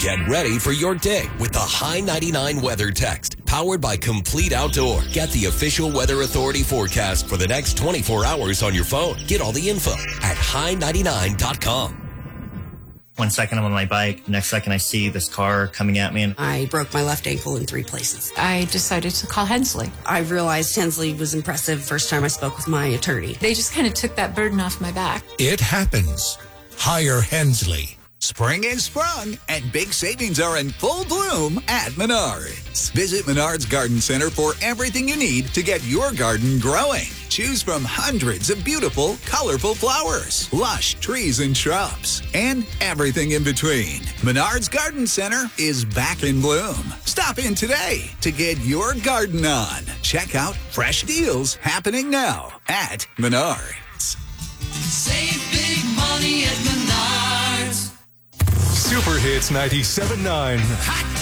Get ready for your day with the High 99 Weather Text, powered by Complete Outdoor. Get the official Weather Authority forecast for the next 24 hours on your phone. Get all the info at high99.com. 1 second I'm on my bike, next second I see this car coming at me. And I broke my left ankle in 3 places. I decided to call Hensley. I realized Hensley was impressive first time I spoke with my attorney. They just kind of took that burden off my back. It happens. Hire Hensley. Spring is sprung, and big savings are in full bloom at Menards. Visit Menards Garden Center for everything you need to get your garden growing. Choose from hundreds of beautiful, colorful flowers, lush trees and shrubs, and everything in between. Menards Garden Center is back in bloom. Stop in today to get your garden on. Check out fresh deals happening now at Menards. Save big money at Menards. Super Hits 97.9. Hot